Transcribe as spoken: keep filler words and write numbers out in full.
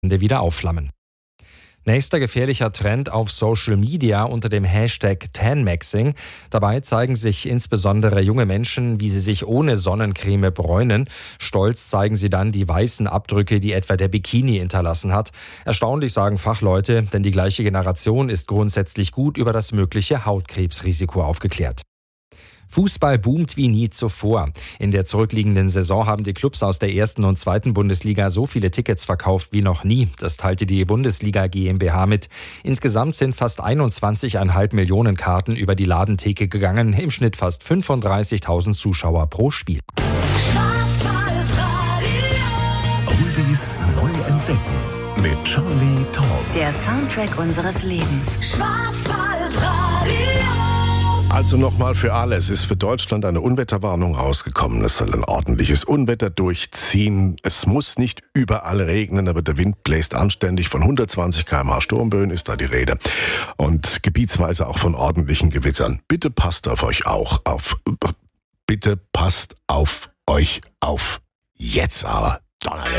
wieder aufflammen. Nächster gefährlicher Trend auf Social Media unter dem Hashtag Tanmaxing. Dabei zeigen sich insbesondere junge Menschen, wie sie sich ohne Sonnencreme bräunen. Stolz zeigen sie dann die weißen Abdrücke, die etwa der Bikini hinterlassen hat. Erstaunlich, sagen Fachleute, denn die gleiche Generation ist grundsätzlich gut über das mögliche Hautkrebsrisiko aufgeklärt. Fußball boomt wie nie zuvor. In der zurückliegenden Saison haben die Clubs aus der ersten und zweiten Bundesliga so viele Tickets verkauft wie noch nie. Das teilte die Bundesliga GmbH mit. Insgesamt sind fast einundzwanzig Komma fünf Millionen Karten über die Ladentheke gegangen. Im Schnitt fast fünfunddreißigtausend Zuschauer pro Spiel. Oldies neu entdecken mit Charlie Taumm. Der Soundtrack unseres Lebens. Schwarzwaldradio. Also nochmal für alle, es ist für Deutschland eine Unwetterwarnung rausgekommen. Es soll ein ordentliches Unwetter durchziehen. Es muss nicht überall regnen, aber der Wind bläst anständig. Von hundertzwanzig Kilometer pro Stunde Sturmböen ist da die Rede. Und gebietsweise auch von ordentlichen Gewittern. Bitte passt auf euch auch auf. Bitte passt auf euch auf. Jetzt aber. Donnerwetter.